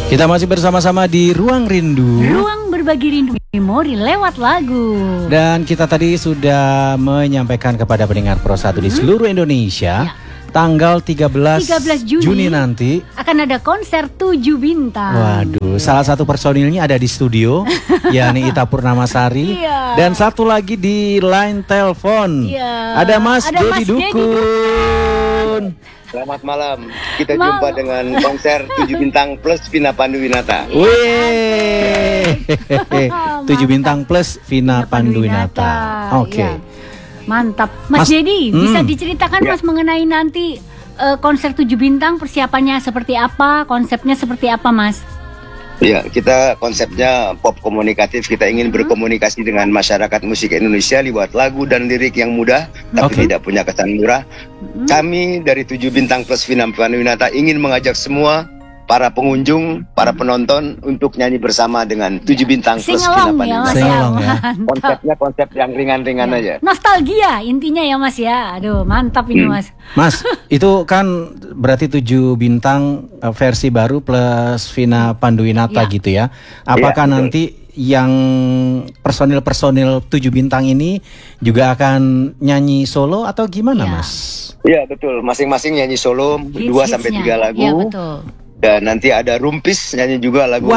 Kita masih bersama-sama di Ruang Rindu. Ruang berbagi rindu memori lewat lagu. Dan kita tadi sudah menyampaikan kepada pendengar Pro 1 di seluruh Indonesia, tanggal 13 Juni nanti akan ada konser 7 bintang. Waduh, salah satu personilnya ada di studio, yakni Ita Purnamasari. Dan satu lagi di line telepon. Ada Mas Dedi Dukun. Selamat malam, kita jumpa dengan konser 7 bintang plus Vina Panduwinata. Wih, 7 bintang plus Vina Panduwinata. Oke. Mantap, Mas Dedi, bisa diceritakan Mas mengenai nanti konser 7 bintang, persiapannya seperti apa, konsepnya seperti apa, Mas? Ya, kita konsepnya pop komunikatif. Kita ingin berkomunikasi dengan masyarakat musik Indonesia lewat lagu dan lirik yang mudah, tapi tidak punya kesan murah. Kami dari 7 bintang plus Vina Panduwinata ingin mengajak semua para pengunjung, para penonton untuk nyanyi bersama dengan 7 bintang plus Vina Panduwinata. Konsepnya konsep yang ringan-ringan aja. Nostalgia intinya ya Mas ya. Aduh, mantap ini Mas. Mas, itu kan berarti 7 bintang versi baru plus Vina Panduwinata gitu ya. Apakah nanti yang personil-personil 7 bintang ini juga akan nyanyi solo atau gimana Mas? Iya betul, masing-masing nyanyi solo 2-3 lagu. Iya betul. Dan nanti ada Rumpis nyanyi juga lagu.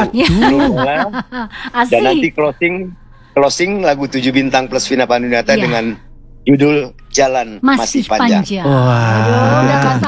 Dan nanti closing lagu 7 bintang plus Vina Panduwinata dengan judul Jalan Masih Panjang. Wah,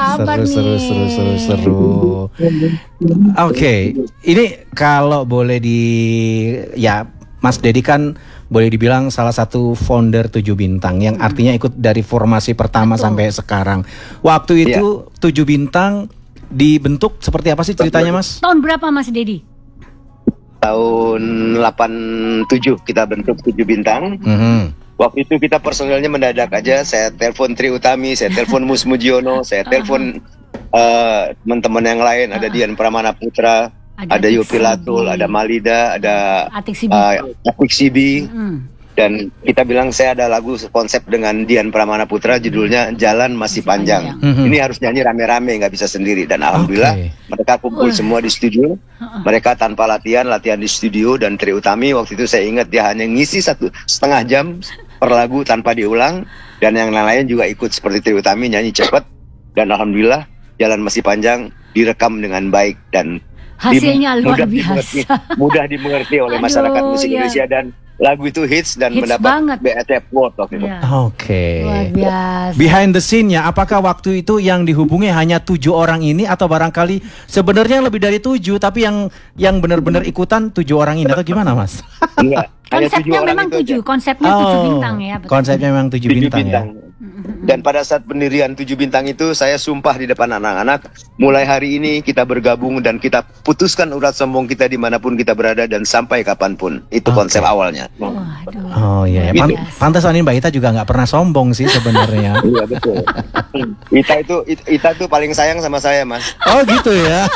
seru. Oke, ini kalau boleh Mas Dedi kan boleh dibilang salah satu founder 7 bintang yang artinya ikut dari formasi pertama sampai sekarang. Waktu itu 7 bintang dibentuk seperti apa sih ceritanya Mas? Tahun berapa Mas Dedi? Tahun 87 kita bentuk 7 bintang. Waktu itu kita personelnya mendadak aja. Saya telepon Tri Utami, saya telepon Mus Mujiono, saya telepon teman-teman yang lain. Ada Dian Pramana Putra, ada Yopi Latul, ada Malida, ada Atik Sibi. Dan kita bilang saya ada lagu konsep dengan Dian Pramana Putra, judulnya Jalan Masih Panjang. Ini harus nyanyi rame-rame, nggak bisa sendiri. Dan alhamdulillah mereka kumpul semua di studio. Mereka tanpa latihan di studio. Dan Tri Utami waktu itu saya ingat dia hanya ngisi 1,5 jam per lagu tanpa diulang. Dan yang lain juga ikut seperti Tri Utami nyanyi cepat. Dan alhamdulillah Jalan Masih Panjang direkam dengan baik dan hasilnya luar biasa. Mudah dimengerti oleh masyarakat musik Indonesia dan lagu itu hits dan mendapat BSF Award waktu itu. Luar biasa. Behind the scene-nya, apakah waktu itu yang dihubungi hanya 7 orang ini atau barangkali sebenarnya lebih dari 7 tapi yang benar-benar ikutan 7 orang ini atau gimana Mas? Enggak. Konsepnya memang 7, konsepnya 7 bintang ya. Betul. Konsepnya memang 7 bintang ya. Dan pada saat pendirian 7 bintang itu saya sumpah di depan anak-anak, mulai hari ini kita bergabung dan kita putuskan urat sombong kita dimanapun kita berada dan sampai kapanpun. Itu konsep awalnya. Oh iya, pantas ini Mbak Ita juga nggak pernah sombong sih sebenarnya. Iya betul. Ita tuh paling sayang sama saya Mas. Oh gitu ya.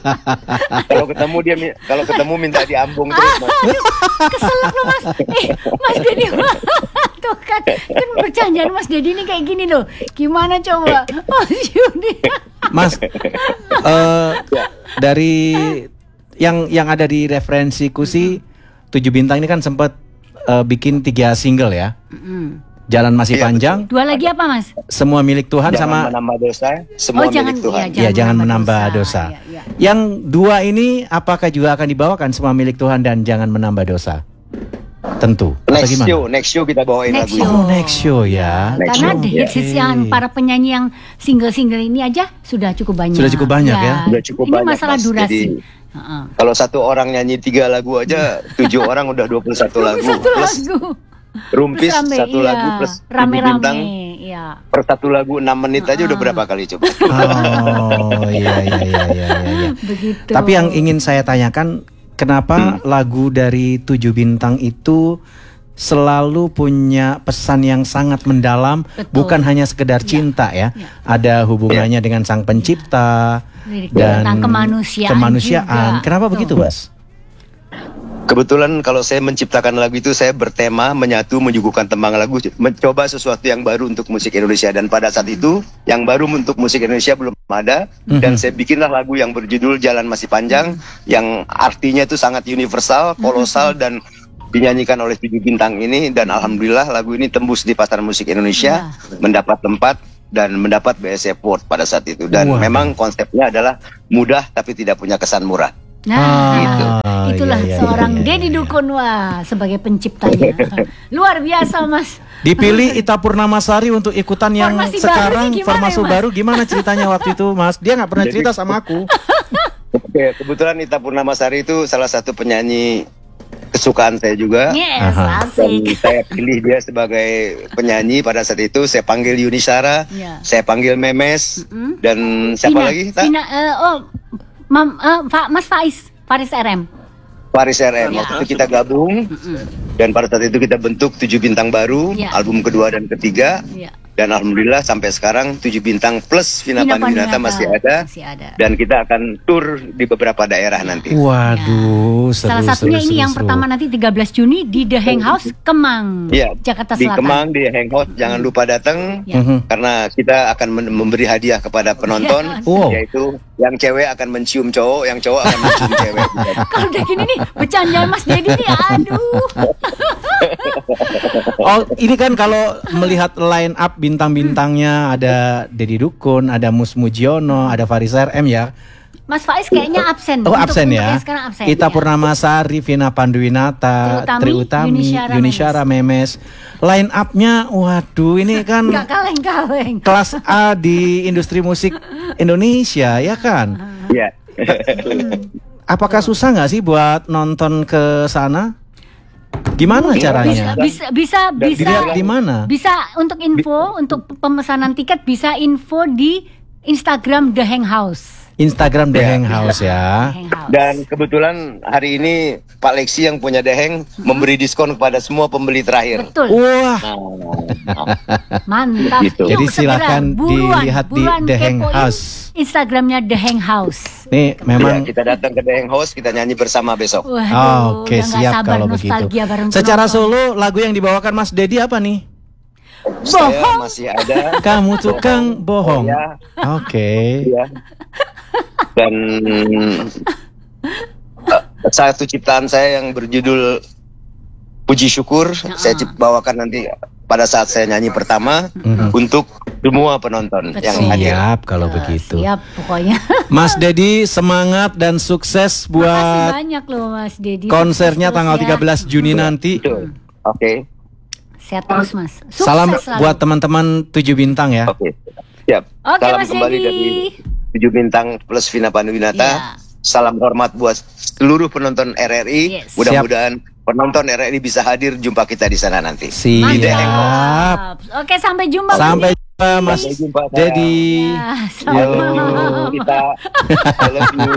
Kalau ketemu minta diambung terus Mas. Keselak loh Mas. Mas Dedi tuh kan bercandaan Mas Dedi ini kayak gini loh. Gimana coba Mas Yudi? Mas, dari yang ada di referensiku sih 7 bintang ini kan sempat bikin 3 single ya. Jalan Masih Panjang. Betul. 2 lagi apa Mas? Semua Milik Tuhan sama Menambah Dosa. Semua Milik Tuhan. Jangan menambah dosa. Yang 2 ini apakah juga akan dibawakan Semua Milik Tuhan dan Jangan Menambah Dosa? Tentu. Next show kita bawain lagu itu. Next show ya. Karena hits yang para penyanyi yang single-single ini aja sudah cukup banyak. Sudah cukup banyak ya. Sudah cukup ini banyak. Masalah Mas. durasi. Jadi, kalau 1 orang nyanyi 3 lagu aja, 7 orang udah 21 lagu. Plus Rumpis 1 lagu plus rame-rame. Per 1 lagu 6 menit aja udah berapa kali coba? Oh iya. Begitu. Tapi yang ingin saya tanyakan, kenapa lagu dari 7 bintang itu selalu punya pesan yang sangat mendalam, bukan hanya sekedar cinta ya. Ada hubungannya dengan Sang Pencipta dan kemanusiaan. Kenapa begitu Mas? Kebetulan kalau saya menciptakan lagu itu saya bertema menyatu menyuguhkan tembang lagu, mencoba sesuatu yang baru untuk musik Indonesia, dan pada saat itu yang baru untuk musik Indonesia belum ada, dan saya bikinlah lagu yang berjudul Jalan Masih Panjang yang artinya itu sangat universal, kolosal, dan dinyanyikan oleh 7 bintang ini, dan alhamdulillah lagu ini tembus di pasar musik Indonesia, mendapat tempat dan mendapat BSC Award pada saat itu, dan memang konsepnya adalah mudah tapi tidak punya kesan murah. Nah, Gitu. itulah seorang Deddy Dukun, wah, sebagai penciptanya. Luar biasa, Mas. Dipilih Ita Purnamasari untuk ikutan yang Formasi sekarang baru nih, gimana formasi ya, Mas? baru. Gimana ceritanya waktu itu, Mas? Dia nggak pernah cerita sama aku. Oke, kebetulan Ita Purnamasari itu salah satu penyanyi kesukaan saya juga. Yes, Dan asik. saya pilih dia sebagai penyanyi pada saat itu. Saya panggil Yuni Shara, Ya. saya panggil Memes, dan siapa lagi? Tak? Mas Faris RM. Paris RM. Waktu itu kita gabung, dan pada saat itu kita bentuk 7 bintang baru, Ya. album kedua dan ketiga. Ya. Dan alhamdulillah sampai sekarang 7 bintang plus Vina Panduwinata masih ada. Dan kita akan tur di beberapa daerah nanti. Waduh, seru, Salah satunya seru, ini seru, yang seru. pertama nanti 13 Juni di The Hang House Kemang, Iya, Jakarta di Selatan. Kemang, di Hangout, jangan lupa datang. Ya. Karena kita akan memberi hadiah kepada penonton, Wow. yaitu yang cewek akan mencium cowok, yang cowok akan mencium cewek. Kalau udah gini nih, bercandaan Mas Deddy nih, aduh. Oh, ini kan kalau melihat line up bintang-bintangnya, ada Deddy Dukun, ada Mus Mujiono, ada Faris RM ya. Mas Faiz kayaknya absen. Oh, absen untuk ya. yang sekarang absen. Ita ya. Purnamasari, Vina Panduwinata, Tri Utami, Yuni Shara, Memes. Line up-nya, waduh, ini kan Nggak kaleng-kaleng. kelas A di industri musik Indonesia, ya kan? Iya. Apakah susah nggak sih buat nonton ke sana? Gimana caranya? Bisa Dilihat di mana? Bisa untuk info, untuk pemesanan tiket bisa info di Instagram The Hang House. Instagram The Hang House ya. The Hang House. Dan kebetulan hari ini Pak Lexi yang punya Deheng memberi diskon kepada semua pembeli terakhir. Betul. Wah, Mantap. Gitu. jadi Yuk, silakan segera, dilihat di buruan The Hang kepoin House. Instagramnya The Hang House. Nih Ya, memang kita datang ke Deheng House, kita nyanyi bersama besok. Waduh, Oke, udah nggak siap sabar kalau begitu. nostalgia bareng Secara penonton. solo lagu yang dibawakan Mas Deddy apa nih? Saya masih ada. Kamu tukang bohong. Ya, Oke. ya. Dan satu ciptaan saya yang berjudul Puji Syukur, saya bawakan nanti pada saat saya nyanyi pertama untuk semua penonton yang hadir. Siap kalau begitu. Siap pokoknya. Mas Deddy semangat dan sukses Makasih buat banyak loh Mas Deddy. konsernya Sukses tanggal terus 13 Juni nanti. Betul. Oke. Sehat terus Mas. Sukses Salam selalu. buat teman-teman 7 bintang ya. Oke. Siap. Oke, Salam Mas kembali Deddy. dari 7 bintang plus Vina Panduwinata. Iya. Salam hormat buat seluruh penonton RRI. Yes. Mudah-mudahan penonton RRI bisa hadir, jumpa kita di sana nanti. Siap. Mantap. Oke, sampai jumpa. Sampai jumpa Mas Sampai jumpa, sayang. Deddy. Ya, I love you, sama. kita. I love you.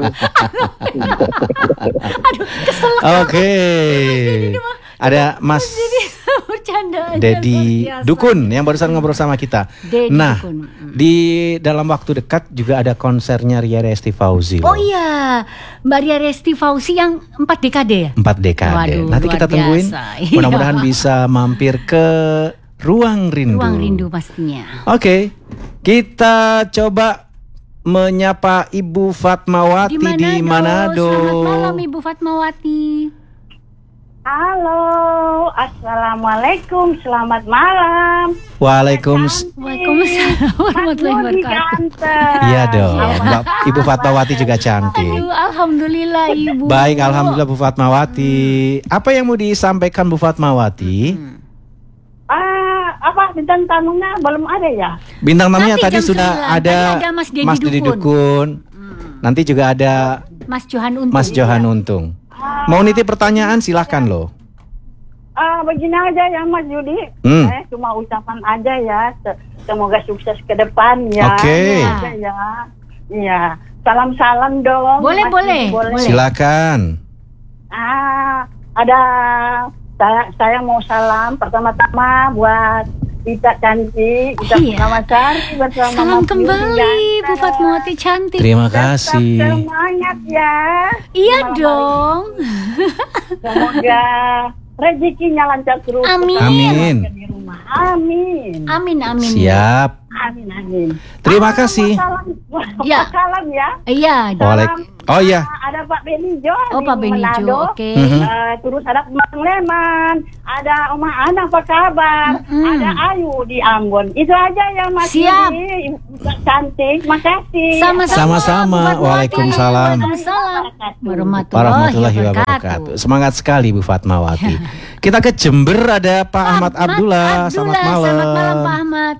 Oke. Ada Mas Bercandaan. Deddy Dukun yang barusan ngobrol sama kita. Deddy Nah, Dukun. di dalam waktu dekat juga ada konsernya Ria Resti Fauzi. Oh iya, Mbak Ria Resti Fauzi yang 4 dekade ya? 4 dekade. Waduh, Nanti luar kita tungguin. biasa. Mudah-mudahan Iya. bisa mampir ke Ruang Rindu. Ruang Rindu pastinya. Oke, kita coba menyapa Ibu Fatmawati di Manado. Selamat malam Ibu Fatmawati. Halo, assalamualaikum, selamat malam. Waalaikumsalam. Warahmatullahi wabarakatuh. Iya dong, Mbak Ibu Fatmawati juga cantik. Aduh, alhamdulillah Ibu. Baik, alhamdulillah Bu Fatmawati. Apa yang mau disampaikan Bu Fatmawati? Apa bintang tamunya belum ada ya? Bintang tamunya Nanti tadi jam sudah 9. ada Tadi ada Mas Deddy Dukun. Nanti juga ada Mas Johan Untung. Mas Johan Untung. Mau nitip pertanyaan silahkan loh. Begini aja ya Mas Yudi. Cuma ucapan aja ya. Semoga sukses ke depan ya. Oke. Ini aja ya. Iya. Salam-salam dong. Boleh, Mas boleh. Yudi, boleh. Silakan. Ada saya mau salam pertama-tama buat Ita cantik, Ita Iya. Purnamasari bersama Salam Mas Yudi kembali Ganteng. Bu Fatmawati cantik. Terima kasih. Tetap semangat semangat ya. Iya dong. Semoga rezekinya lancar terus. Amin. Amin. Di rumah. Amin. Amin. Siap. Amin. Terima kasih. Ya. Salam ya. Iya. Oh iya. Ada Pak Benijo. Oh, Pak Benijo. Oke. Terus ada Bang Leman, ada Oma Ana, apa kabar? Ada Ayu di Ambon. Itu aja ya Mas. Siap. Yudi. Cantik, makasih. Sama-sama. Waalaikumsalam. Warahmatullahi wabarakatuh. Semangat sekali Bu Fatmawati. Kita ke Jember, ada Pak Ahmad Abdullah. Selamat malam. Selamat malam Pak Ahmad.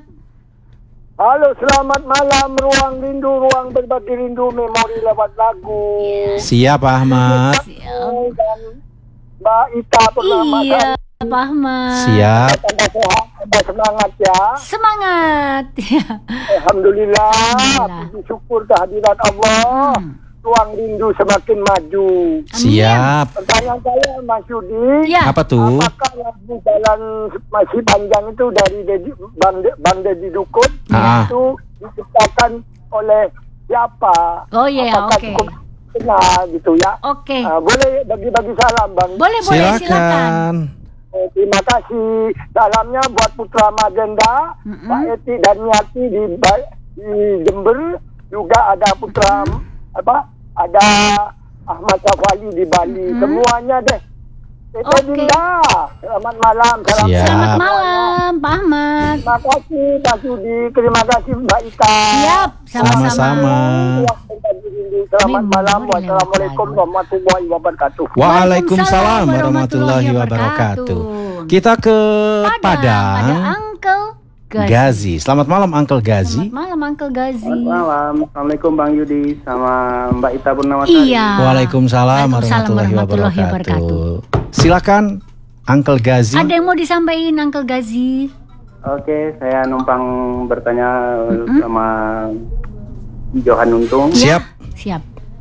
Halo, selamat malam. Ruang rindu, ruang berbagi rindu, memori lewat lagu. Siap Pak Ahmad. Dan Mbak Ita Purnama. Iya Pak Ahmad. Siap. Tambah sehat, tambah semangat ya. Semangat. Alhamdulillah. Puji syukur kehadiran Allah. Ruang rindu semakin maju. Siap. Pertanyaan saya Mas Yudi. Ya. Apa tuh? Apakah lagu jalan masih panjang itu dari Bang Deddy Dukun itu diciptakan oleh siapa? Oh iya, apakah oke. cukup kenal gitu ya? Oke. Boleh bagi-bagi salam Bang. Boleh, silakan. Silakan. Terima kasih. Salamnya buat Putra Magenda, Pak Eti dan Yati di Jember, juga ada Putra ada Ahmad Safali di Bali. Semuanya deh. Oke. Dinda. Selamat malam. Salam Siap. Selamat malam Pak Ahmad. Terima kasih Pak Sudi. Terima kasih Mbak Ita. Siap, Sama-sama. Selamat malam. Wassalamualaikum warahmatullahi wabarakatuh. Waalaikumsalam warahmatullahi wabarakatuh. Kita ke Ada Padang. Uncle Gazi. Selamat malam Uncle Gazi. Selamat malam Uncle Gazi. Selamat malam. Assalamualaikum Bang Yudi sama Mbak Ita Purnawasari. Iya. Waalaikumsalam Waalaikumsalam warahmatullahi wabarakatuh. Silakan Uncle Gazi. Ada yang mau disampaikan Uncle Gazi? Oke, saya numpang bertanya sama Johan Untung. Siap. Siap.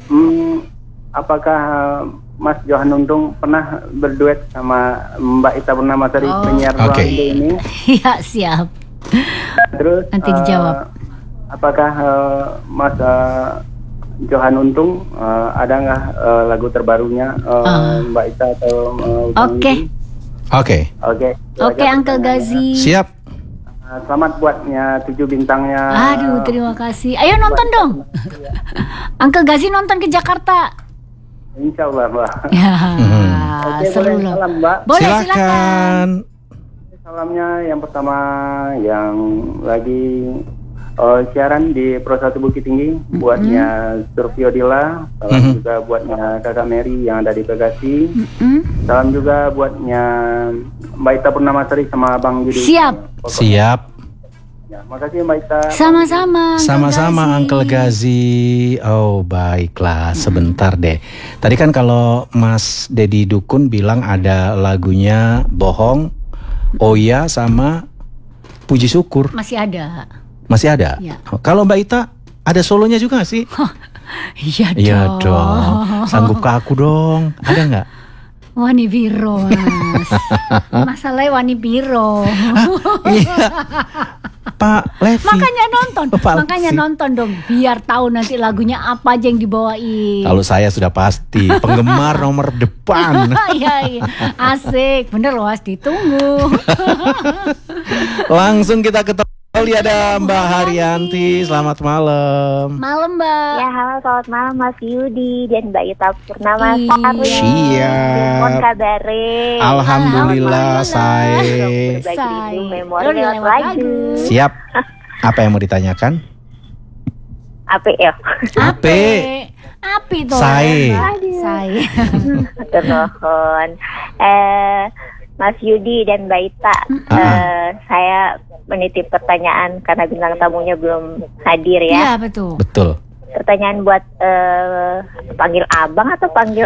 Apakah Mas Johan Untung pernah berduet sama Mbak Ita Purnawasari penyiar Ruang Rindu ini? Iya, siap. Terus Nanti dijawab. Apakah Mas Johan Untung ada nggak lagu terbarunya Mbak Ita atau Bang Oke. Yudi? Oke. Oke, Uncle Gazi. Siap. Selamat buatnya 7 bintangnya. Aduh, terima kasih. Ayo nonton dong. Uncle Gazi nonton ke Jakarta. Insya Allah, Mbak. Ya, Oke, seru boleh loh. salam, Mbak. Boleh, Silakan. Salamnya yang pertama yang lagi siaran di Pro 1 Bukit Tinggi, buatnya Survio Dila. Salam juga buatnya Kakak Mary yang ada di Bekasi. Salam juga buatnya Mbak Ita Purnamasari sama Bang Yudi. Siap. Ya, makasih Mbak Ita. Sama-sama. Sama-sama Uncle Gazi. Oh baiklah, sebentar deh. Tadi kan kalau Mas Deddy Dukun bilang ada lagunya Bohong, Oh iya sama Puji Syukur. Masih ada. Masih ada? Ya. Kalau Mbak Ita ada solonya juga gak sih? Iya dong. Iya dong. Sanggup ke aku dong. Ada nggak? Wani Biro, Mas. Masalahnya Wani Biro. Iya. Pak Levi. Makanya nonton. Pak Makanya Levi. nonton dong. Biar tahu nanti lagunya apa aja yang dibawain. Kalau saya sudah pasti penggemar nomor depan. Iya. Asik. Bener loh, Mas. Ditunggu. Langsung kita ketemu. Ada Mbak Haryanti, selamat malam. Malam, Mbak. Ya, halo, selamat malam Mas Yudi dan Mbak Ita Purnamasari. Siap. Mohon kabare. Alhamdulillah, saya. Berbagi rindu memori Udah lewat lewat lagu. Siap. Apa yang mau ditanyakan? Apa ya? Api tuh. Saya. Termohon. Mas Yudi dan Mbak Ita, saya menitip pertanyaan karena bintang tamunya belum hadir ya. Iya, betul. Betul. Pertanyaan buat panggil abang atau panggil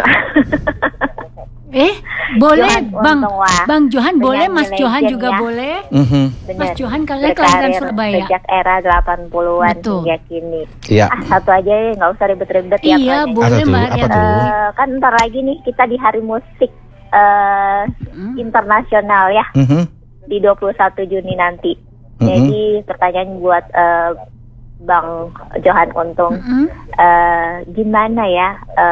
boleh Johan Bang. Untung, wah. Bang Johan boleh, Penyanyi Mas Johan legend juga ya. boleh. Bener. Mas Johan kalian kelahiran Berkarir Surabaya. sejak era 80-an Betul. hingga kini. Iya. Satu aja ya, nggak usah ribet-ribet ya. Iya, Pak. boleh Apa tuh? Mbak Apa Haryanti. tuh? Kan ntar lagi nih kita di Hari Musik Internasional ya, di 21 Juni nanti. Jadi pertanyaan buat Bang Johan Untung, gimana ya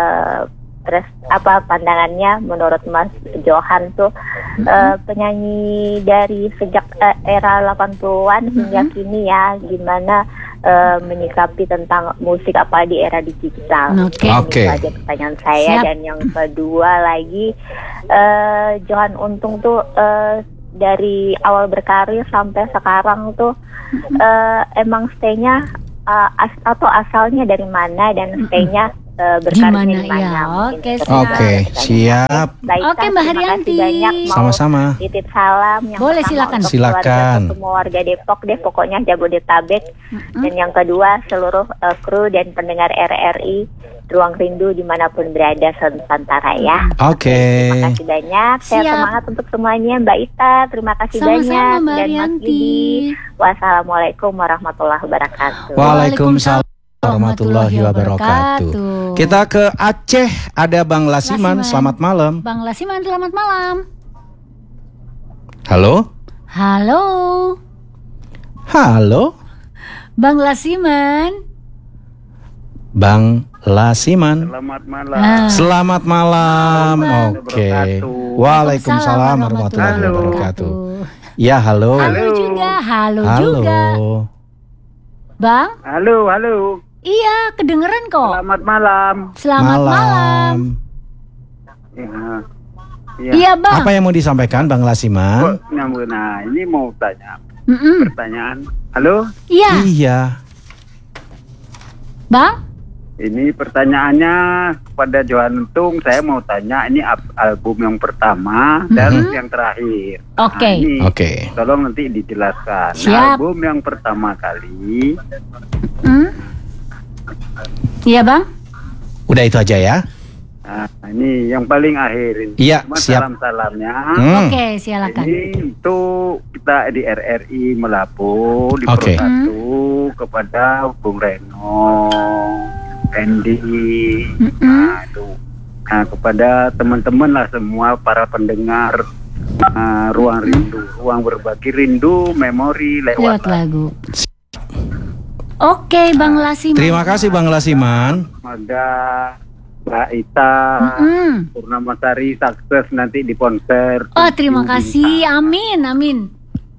pandangannya menurut Mas Johan tuh penyanyi dari sejak era 80-an hingga kini ya, gimana menyikapi tentang musik apa di era digital. Itu aja pertanyaan saya. Dan yang kedua lagi, Johan Untung tuh dari awal berkarir sampai sekarang tuh emang stay-nya atau asalnya dari mana dan stay-nya berkarirnya di mana? Oke, siap. Oke, Mbak Haryanti. Sama-sama. Titip salam yang boleh, silakan. Semua warga Depok deh, pokoknya Jabodetabek. Dan yang kedua seluruh kru dan pendengar RRI Ruang Rindu dimanapun berada Nusantara ya. Oke. Terima kasih banyak. Saya semangat untuk semuanya, Mbak Ita. Terima kasih banyak. Dan Mas Yudi. Wassalamualaikum warahmatullahi wabarakatuh. Waalaikumsalam warahmatullahi wabarakatuh. Kita ke Aceh, ada Bang Lasiman. Selamat malam. Bang Lasiman, selamat malam. Halo. Bang Lasiman. Selamat malam. Oke. Waalaikumsalam warahmatullahi wabarakatuh. Ya, halo. Halo juga. Bang. Halo. Iya, kedengeran kok. Selamat malam. Iya, Bang. Apa yang mau disampaikan, Bang Lasiman? Nah, ini mau tanya pertanyaan. Halo? Iya. Bang? Ini pertanyaannya kepada Johan Untung. Saya mau tanya, ini album yang pertama dan yang terakhir. Oke. Tolong nanti dijelaskan. Siap. Album yang pertama kali. Iya, Bang. Udah itu aja ya. Nah, ini yang paling akhir ini. Iya, siap. Salam-salamnya. Oke, silakan. Ini untuk kita di RRI Melapu di Persatu kepada Bung Reno, Andy, kepada teman-teman lah semua para pendengar Ruang Rindu, Ruang Berbagi Rindu, Memori lewat lagu. Oke, Bang Lasiman. Terima kasih Bang Lasiman. Semoga Mbak Ita, Purnamasari sukses nanti di konser. Terima kasih. Amin.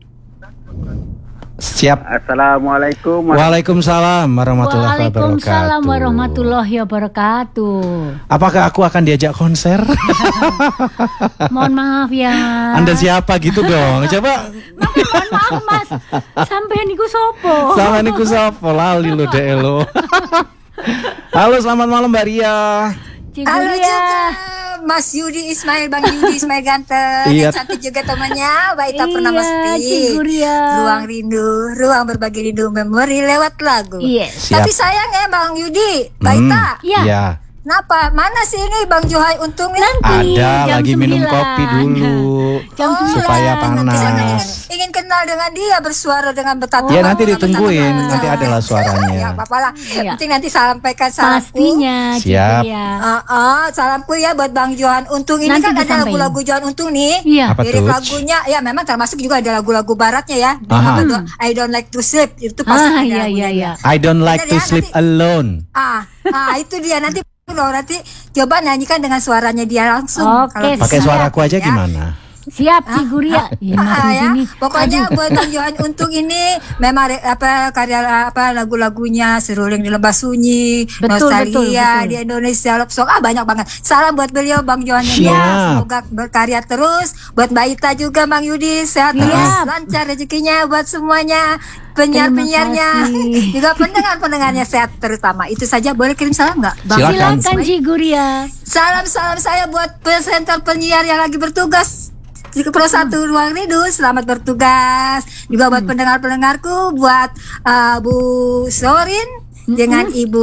Siap. Assalamualaikum. Waalaikumsalam warahmatullahi wabarakatuh. Waalaikumsalam warahmatullahi wabarakatuh. Apakah aku akan diajak konser? Mohon maaf ya. Anda siapa gitu dong? Coba. Mohon maaf Mas. Sampai niku sopo. Lali lo deh lo. Halo, selamat malam Mbak Ria. Halo juga Mas Yudi Ismail, Bang Yudi Ismail ganteng. Yang cantik juga temannya Mbak Ita Purnamasti. Ruang Rindu, Ruang Berbagi Rindu, Memori lewat lagu. Tapi sayang ya Bang Yudi, Mbak Ita. Iya. Kenapa? Mana sih ini Bang Johan Untung ini? Nanti ada lagi 9. Minum kopi dulu supaya panas. Ingin kenal dengan dia, bersuara dengan betapa. Ya nanti ditungguin, nanti adalah suaranya. Ya apa-apa lah. Nanti sampaikan salamku. Pastinya. Siap. Salamku ya buat Bang Johan Untung. Ini nanti kan ada lagu-lagu Johan Untung nih. Apa lirik lagunya, ya memang termasuk juga ada lagu-lagu baratnya ya. I Don't Like to Sleep itu pasti ada. Iya. I Don't Like to Sleep Alone. Itu dia nanti. Nanti coba nyanyikan dengan suaranya dia langsung. Oke, pakai suaraku aja gimana? Siap Ciguria. Pokoknya buat Bang Johan Untung ini memang karya lagu-lagunya Seruling di Lembah Sunyi, Nostalgia di Indonesia Love Song, banyak banget. Salam buat beliau Bang Johan ya. Semoga berkarya terus. Buat Mbak Ita juga Bang Yudi sehat terus, lancar rezekinya buat semuanya. Penyiarnya juga pendengarnya sehat terutama. Itu saja. Boleh kirim salam nggak? Silakan Ciguria. Salam saya buat presenter penyiar yang lagi bertugas di Persatu Ruang Rindu. Selamat bertugas. Juga buat pendengarku, buat Bu Sorin dengan Ibu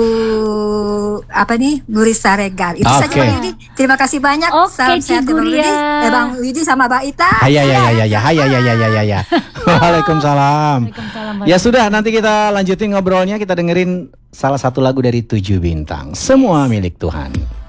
Bu Risa Regal. Itu saja Bang Yudi. Terima kasih banyak. Salam sehat Bang Yudi sama Mbak Ita. Ya. Waalaikumsalam. Ya sudah, nanti kita lanjutin ngobrolnya. Kita dengerin salah satu lagu dari 7 Bintang, Semua Milik Tuhan.